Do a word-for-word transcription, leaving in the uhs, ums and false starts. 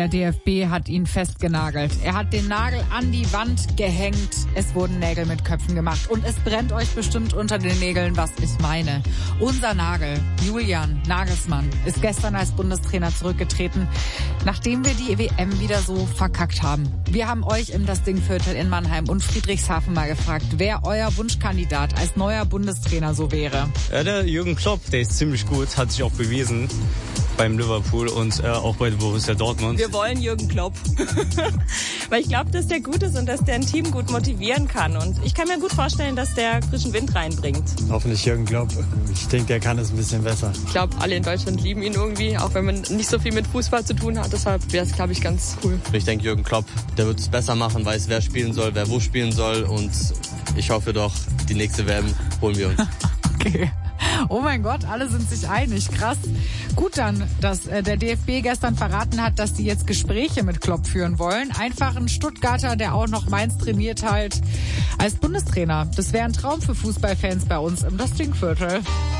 der D F B hat ihn festgenagelt. Er hat den Nagel an die Wand gehängt. Es wurden Nägel mit Köpfen gemacht. Und es brennt euch bestimmt unter den Nägeln, was ich meine. Unser Nagel, Julian Nagelsmann, ist gestern als Bundestrainer zurückgetreten, nachdem wir die W M wieder so verkackt haben. Wir haben euch im Das Ding-Viertel in Mannheim und Friedrichshafen mal gefragt, wer euer Wunschkandidat als neuer Bundestrainer so wäre. Ja, der Jürgen Klopp, der ist ziemlich gut, hat sich auch bewiesen beim Liverpool und äh, auch bei Borussia Dortmund. Wir wollen Jürgen Klopp. Weil ich glaube, dass der gut ist und dass der ein Team gut motivieren kann. Und ich kann mir gut vorstellen, dass der frischen Wind reinbringt. Hoffentlich Jürgen Klopp. Ich denke, der kann es ein bisschen besser. Ich glaube, alle in Deutschland lieben ihn irgendwie, auch wenn man nicht so viel mit Fußball zu tun hat. Deshalb wäre es, glaube ich, ganz cool. Ich denke, Jürgen Klopp, der wird es besser machen, weiß, wer spielen soll, wer wo spielen soll. Und ich hoffe doch, die nächste W M holen wir uns. Okay. Oh mein Gott, alle sind sich einig. Krass. Gut dann, dass äh, der D F B gestern verraten hat, dass sie jetzt Gespräche mit Klopp führen wollen. Einfach ein Stuttgarter, der auch noch Mainz trainiert halt als Bundestrainer. Das wäre ein Traum für Fußballfans bei uns im Das Ding-Viertel.